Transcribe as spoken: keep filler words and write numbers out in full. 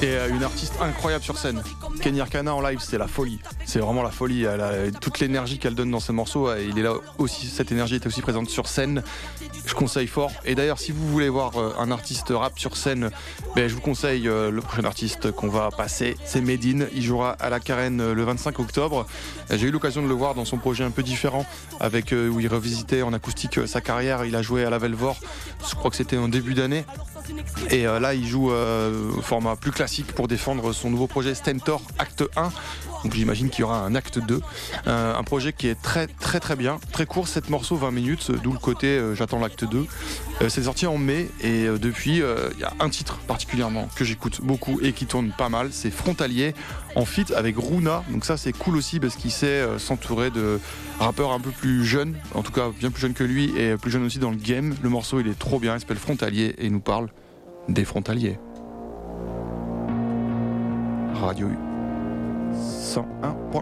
Et euh, une artiste incroyable sur scène. Kenny Arcana en live, c'est la folie. C'est vraiment la folie. Elle a, toute l'énergie qu'elle donne dans ses morceaux, il est là aussi. Cette énergie est aussi présente sur scène. Je conseille fort. Et d'ailleurs, si vous voulez voir euh, un artiste rap sur scène, ben, je vous conseille euh, le prochain artiste qu'on va passer. C'est Medine. Il jouera à la Carène euh, le vingt-cinq octobre. J'ai eu l'occasion de le voir dans son projet un peu différent, avec euh, où il revisitait en acoustique euh, sa carrière. Il a joué à la Velvor. Je crois que c'était en début d'année. Et euh, là, il joue euh, au format plus classique pour défendre son nouveau projet Stentor Acte un. Donc j'imagine qu'il y aura un acte deux. Euh, un projet qui est très très très bien. Très court, sept morceaux, vingt minutes, d'où le côté euh, j'attends l'acte deux. Euh, c'est sorti en mai et euh, depuis, il euh, y a un titre particulièrement que j'écoute beaucoup et qui tourne pas mal. C'est Frontalier en feat avec Runa. Donc ça, c'est cool aussi parce qu'il sait euh, s'entourer de rappeurs un peu plus jeunes, en tout cas bien plus jeunes que lui et plus jeunes aussi dans le game. Le morceau, il est trop bien. Il s'appelle Frontalier et il nous parle des frontaliers. Radio U cent un point